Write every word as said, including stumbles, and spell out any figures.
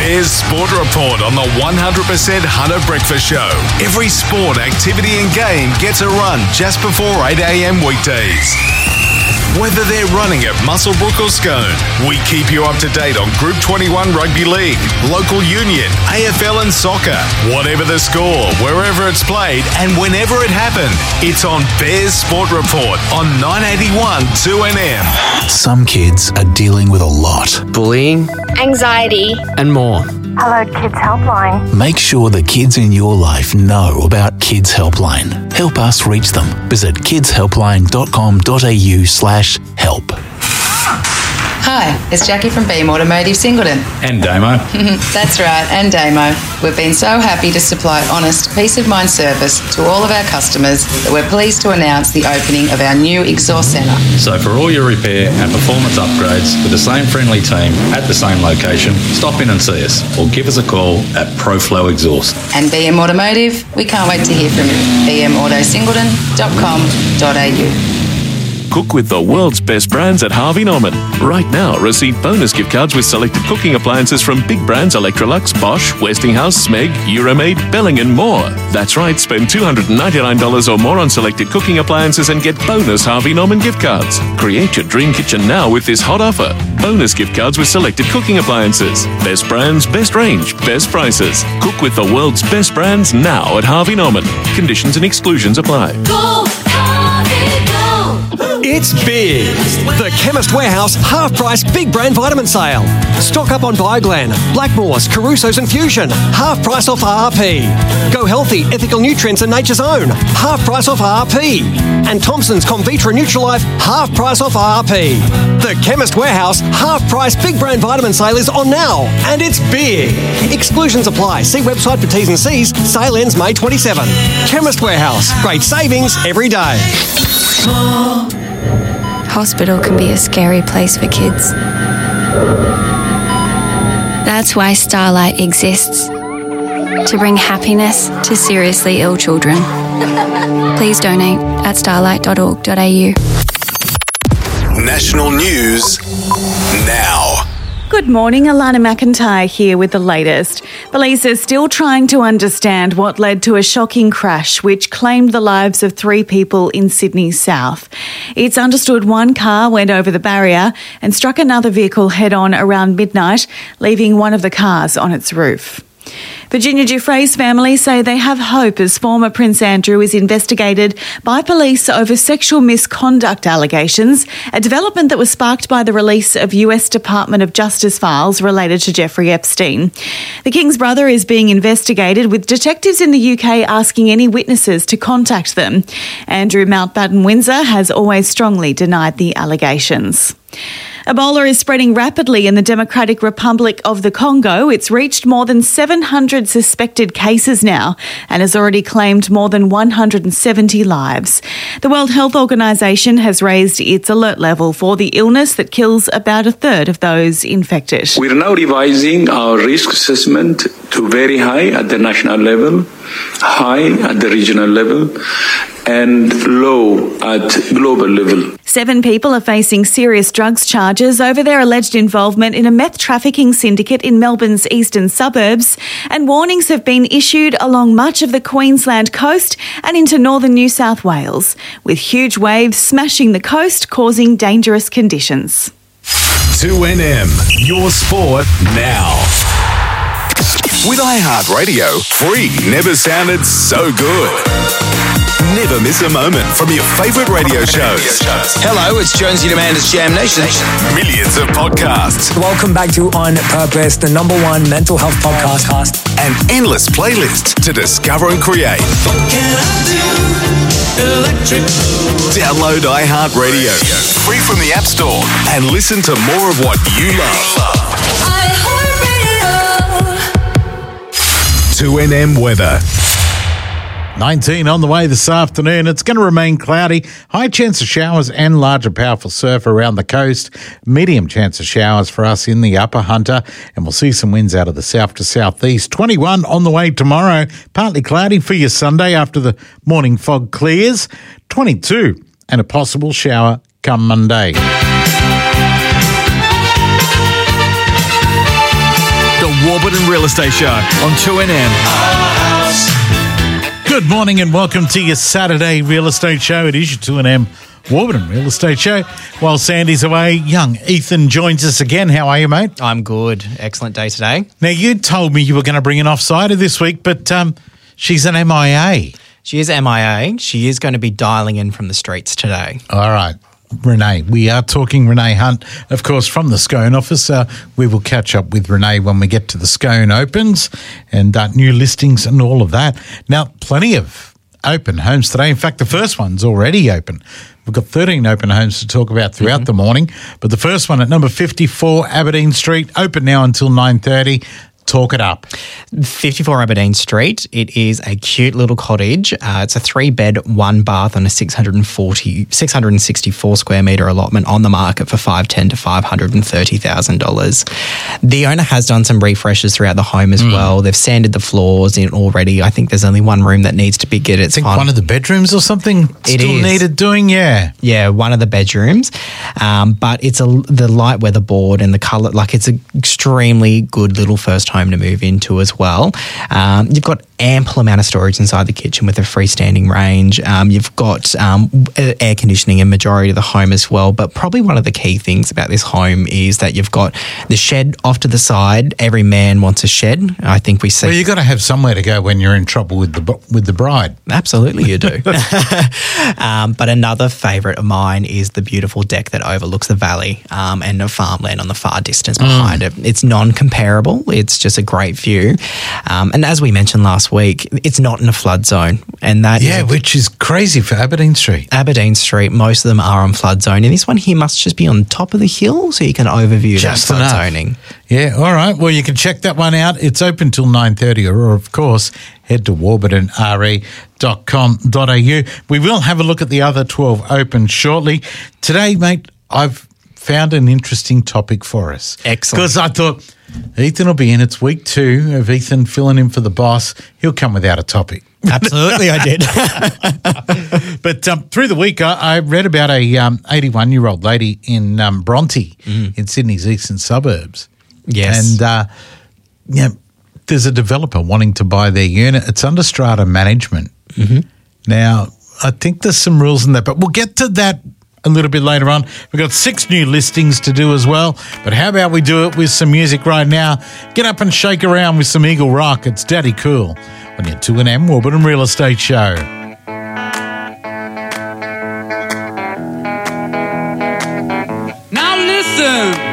Bears Sport Report on the one hundred percent Hunter Breakfast Show. Every sport, activity and game gets a run just before eight a.m. weekdays. Whether they're running at Muswellbrook or Scone, we keep you up to date on Group twenty-one Rugby League, local union, A F L and soccer. Whatever the score, wherever it's played and whenever it happened, it's on Bears Sport Report on nine eighty-one two N M. Some kids are dealing with a lot. Bullying, anxiety, and more. Hello Kids Helpline. Make sure the kids in your life know about Kids Helpline. Help us reach them. Visit kidshelpline.com.au slash help. Hi, it's Jackie from Beam Automotive Singleton. And Damo. That's right, and Damo. We've been so happy to supply honest, peace of mind service to all of our customers that we're pleased to announce the opening of our new exhaust centre. So for all your repair and performance upgrades with the same friendly team at the same location, stop in and see us or give us a call at ProFlow Exhaust. And B M Automotive, we can't wait to hear from you. b m auto singleton dot com dot a u. Cook with the world's best brands at Harvey Norman. Right now, receive bonus gift cards with selected cooking appliances from big brands Electrolux, Bosch, Westinghouse, Smeg, Euromaid, Belling and more. That's right, spend two hundred ninety-nine dollars or more on selected cooking appliances and get bonus Harvey Norman gift cards. Create your dream kitchen now with this hot offer. Bonus gift cards with selected cooking appliances. Best brands, best range, best prices. Cook with the world's best brands now at Harvey Norman. Conditions and exclusions apply. Go, Harvey, go! It's big. The Chemist Warehouse half-price big brand vitamin sale. Stock up on Bioglan, Blackmores, Caruso's and Fusion. Half price off R R P. Go Healthy, Ethical Nutrients and Nature's Own. Half price off R R P. And Thompson's Convitra Nutrilife. Half price off R R P. The Chemist Warehouse half-price big brand vitamin sale is on now. And it's big. Exclusions apply. See website for T's and C's. Sale ends May twenty-seventh. Chemist Warehouse. Great savings every day. Hospital can be a scary place for kids. That's why Starlight exists, to bring happiness to seriously ill children. Please donate at starlight dot org dot a u. National news now. Good morning, Alana McIntyre here with the latest. Police are still trying to understand what led to a shocking crash which claimed the lives of three people in Sydney South. It's understood one car went over the barrier and struck another vehicle head-on around midnight, leaving one of the cars on its roof. Virginia Giuffre's family say they have hope as former Prince Andrew is investigated by police over sexual misconduct allegations, a development that was sparked by the release of U S Department of Justice files related to Jeffrey Epstein. The King's brother is being investigated, with detectives in the U K asking any witnesses to contact them. Andrew Mountbatten Windsor has always strongly denied the allegations. Ebola is spreading rapidly in the Democratic Republic of the Congo. It's reached more than seven hundred suspected cases now and has already claimed more than one hundred seventy lives. The World Health Organization has raised its alert level for the illness that kills about a third of those infected. We're now revising our risk assessment to very high at the national level, high at the regional level, and low at global level. Seven people are facing serious drugs charges over their alleged involvement in a meth trafficking syndicate in Melbourne's eastern suburbs, and warnings have been issued along much of the Queensland coast and into northern New South Wales, with huge waves smashing the coast, causing dangerous conditions. two N M, your sport now. With iHeartRadio, free never sounded so good. Never miss a moment from your favourite radio shows. Hello, it's Jonesy and Amanda's Jam Nation. Millions of podcasts. Welcome back to On Purpose, the number one mental health podcast. And endless playlists to discover and create. Download iHeartRadio, free from the App Store, and listen to more of what you love. two N M weather. nineteen on the way this afternoon. It's going to remain cloudy. High chance of showers and larger powerful surf around the coast. Medium chance of showers for us in the upper Hunter. And we'll see some winds out of the south to southeast. twenty-one on the way tomorrow. Partly cloudy for your Sunday after the morning fog clears. twenty-two and a possible shower come Monday. The Warburton Warburton Real Estate Show on two N M. Good morning and welcome to your Saturday Real Estate Show. It is your two N M Warburton Real Estate Show. While Sandy's away, young Ethan joins us again. How are you, mate? I'm good. Excellent day today. Now, you told me you were going to bring an offsider this week, but um, she's an M I A. She is M I A. She is going to be dialing in from the streets today. All right. Renee. We are talking Renee Hunt, of course, from the Scone office. Uh, we will catch up with Renee when we get to the Scone Opens and uh, new listings and all of that. Now, plenty of open homes today. In fact, the first one's already open. We've got thirteen open homes to talk about throughout mm-hmm. the morning, but the first one at number fifty-four Aberdeen Street, open now until nine thirty. Talk it up. fifty-four Aberdeen Street. It is a cute little cottage. Uh, it's a three-bed, one-bath on a six hundred forty, six hundred sixty-four square metre allotment on the market for five hundred ten thousand to five hundred thirty thousand dollars. The owner has done some refreshes throughout the home as mm. well. They've sanded the floors in already. I think there's only one room that needs to be get its I think final. One of the bedrooms or something it still is. needed doing, yeah. Yeah, one of the bedrooms. Um, but it's a the light weatherboard and the colour, like it's an extremely good little first home to move into as well. Um, you've got ample amount of storage inside the kitchen with a freestanding range. Um, you've got um, air conditioning in majority of the home as well. But probably one of the key things about this home is that you've got the shed off to the side. Every man wants a shed. I think we see. Well, you've got to have somewhere to go when you're in trouble with the with the bride. Absolutely, you do. um, but another favourite of mine is the beautiful deck that overlooks the valley um, and the farmland on the far distance behind mm. it. It's non-comparable. It's just a great view. Um, and as we mentioned last week, it's not in a flood zone. And that yeah, is, which is crazy for Aberdeen Street. Aberdeen Street, most of them are on flood zone. And this one here must just be on top of the hill so you can overview just that flood enough. zoning. Yeah, all right. Well, you can check that one out. It's open till nine thirty, or, of course, head to warburton r e dot com dot a u. We will have a look at the other twelve open shortly. Today, mate, I've found an interesting topic for us. Excellent. Because I thought Ethan will be in. It's week two of Ethan filling in for the boss. He'll come without a topic. Absolutely, I did. But um, through the week, I, I read about a um, eighty-one-year-old lady in um, Bronte mm. in Sydney's eastern suburbs. Yes. And, uh, yeah, there's a developer wanting to buy their unit. It's under strata management. Mm-hmm. Now, I think there's some rules in that, but we'll get to that a little bit later on. We've got six new listings to do as well, but how about we do it with some music right now? Get up and shake around with some Eagle Rock. It's Daddy Cool on your two N M Warburton Real Estate Show. Now listen.